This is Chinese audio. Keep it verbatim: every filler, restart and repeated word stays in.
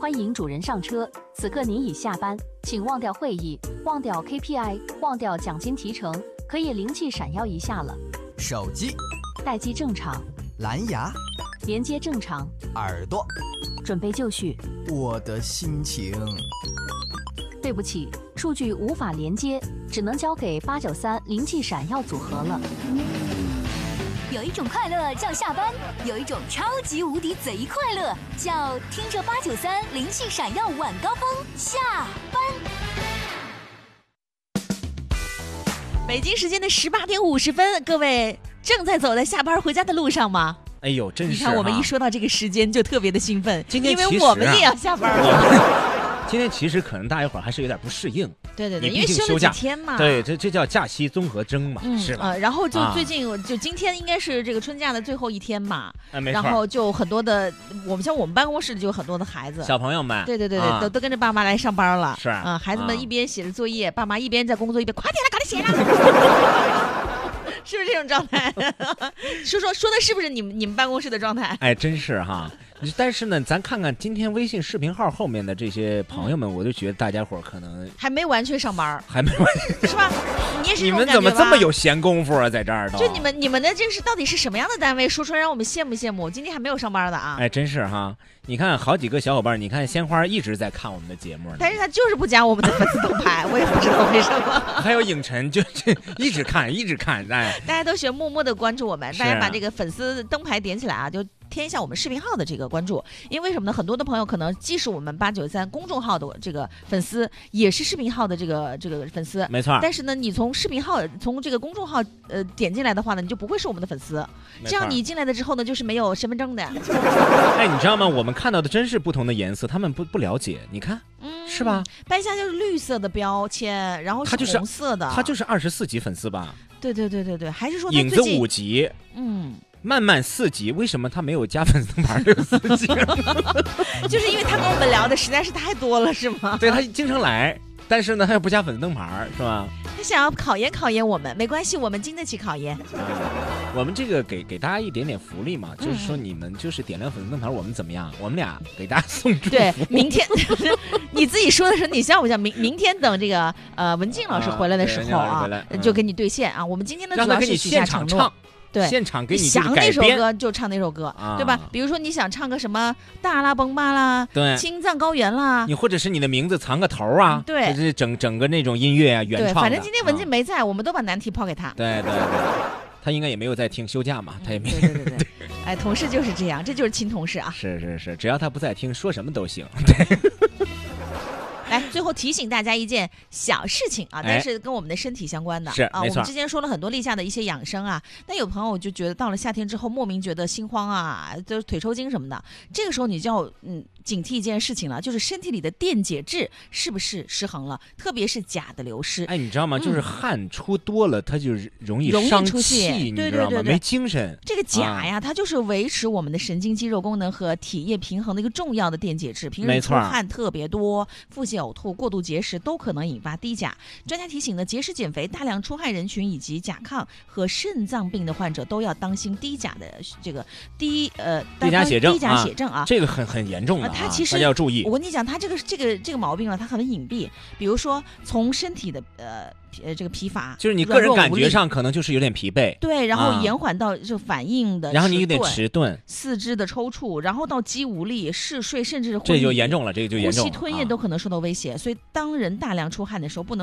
欢迎主人上车。此刻您已下班，请忘掉会议，忘掉 K P I， 忘掉奖金提成，可以灵气闪耀一下了。 手机待机正常， 蓝牙连接正常， 耳朵准备就绪。 我的心情。 对不起，数据无法连接，只能交给八九三灵气闪耀组合了。 有一种快乐叫下班，有一种超级无敌贼快乐叫听着八九三灵气闪耀晚高峰下班。 北京时间的十八点五十分，各位正在走在下班回家的路上吗？ 哎呦，真是！ 你看我们一说到这个时间就特别的兴奋， 今天因为我们也要下班了。 今天其实可能大家伙还是有点不适应， 对对对， 因为休了几天嘛， 对，这这叫假期综合征嘛， 嗯、 是吧？ 呃，然后就最近、啊、就今天应该是这个春假的最后一天嘛， 啊、没错， 然后就很多的，我们像我们办公室就有很多的孩子， 小朋友们， 对对对对， 啊、 都都跟着爸妈来上班了， 是啊、 呃，孩子们一边写着作业，啊、爸妈一边在工作一边快点来，赶紧写了。是不是这种状态？说说说的是不是你们你们办公室的状态？ 哎，真是哈。但是呢，咱看看今天微信视频号后面的这些朋友们，嗯、我就觉得大家伙可能还没完全上班， 还没完全是吧？你也是这种感觉吧？ 你们怎么这么有闲工夫啊，在这儿都？ 就你们你们的这是到底是什么样的单位？说出来让我们羡慕羡慕。今天还没有上班的啊！ 哎，真是哈。你看好几个小伙伴，你看鲜花一直在看我们的节目呢， 但是他就是不加我们的粉丝灯牌，我也不知道为什么。 还有影晨就就一直看一直看，哎， 大家都喜欢默默的关注我们，大家把这个粉丝灯牌点起来啊，就添一下我们视频号的这个关注。因为什么呢？很多的朋友可能既是我们八九三公众号的这个粉丝，也是视频号的这个这个粉丝， 没错。 但是呢，你从视频号从这个公众号呃点进来的话呢，你就不会是我们的粉丝。这样你进来的之后呢，就是没有身份证的。 哎，你知道吗？我们看到的真是不同的颜色，他们不不了解。你看，嗯，是吧？ 白瞎就是绿色的标签，然后是红色的， 他就是二十四级粉丝吧？ 对对对对对，还是说影子五级？ 嗯。 慢慢四级，为什么他没有加粉丝灯牌六四级？ 就是因为他跟我们聊的实在是太多了，是吗？ 对，他经常来，但是呢，他又不加粉丝灯牌，是吧？ 他想要考验考验我们，没关系，我们经得起考验。 嗯、我们这个给给大家一点点福利嘛，嗯、就是说你们就是点亮粉丝灯牌，我们怎么样？我们俩给大家送祝福。 对，明天你自己说的时候，你像不像？明明天等这个呃文静老师回来的时候啊，啊嗯、就给你兑现啊。我们今天呢主要是许下承诺。对， 现场给你想哪首歌就唱哪首歌，啊、对吧？比如说你想唱个什么大拉崩巴啦， 对， 青藏高原啦， 你或者是你的名字藏个头啊， 对， 就是整整个那种音乐啊，原创的。 对，反正今天文静没在，啊、我们都把难题抛给他。 对对对，他应该也没有在听，休假嘛，他也没。 对对对对，哎，同事就是这样，这就是亲同事啊。 是是是，只要他不在听，说什么都行。对。 来，最后提醒大家一件小事情啊，但是跟我们的身体相关的。 是啊，我们之前说了很多立夏的一些养生啊，但有朋友就觉得到了夏天之后，莫名觉得心慌啊，就是腿抽筋什么的，这个时候你就要嗯警惕一件事情了，就是身体里的电解质是不是失衡了，特别是钾的流失。 哎，你知道吗？嗯、就是汗出多了，它就容易容伤易出血， 你对知道吗？ 对对对， 没精神。 这个钾呀， 啊、 它就是维持我们的神经肌肉功能和体液平衡的一个重要的电解质。平时出汗特别多，腹泻、呕吐、过度节食都可能引发低钾。专家提醒呢，节食减肥、大量出汗人群以及甲亢和肾脏病的患者都要当心低钾的这个低呃低钾血症， 低钾血症啊， 这个很很严重的、啊， 它其实大家要注意。 我跟你讲，它这个这个这个毛病呢，它很隐蔽。比如说，从身体的呃呃这个疲乏， 就是你个人感觉上可能就是有点疲惫， 对，然后延缓到就反应的， 然后你有点迟钝， 四肢的抽搐，然后到肌无力、嗜睡，甚至这就严重了，这个就严重了， 呼吸吞咽都可能受到威胁。啊、所以，当人大量出汗的时候，不能